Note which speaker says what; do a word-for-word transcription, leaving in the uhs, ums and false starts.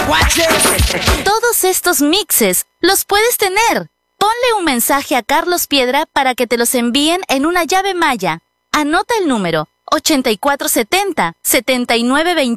Speaker 1: Todos estos mixes los puedes tener. Ponle un mensaje a Carlos Piedra para que te los envíen en una llave maya. Anota el número ochenta y cuatro setenta, setenta y nueve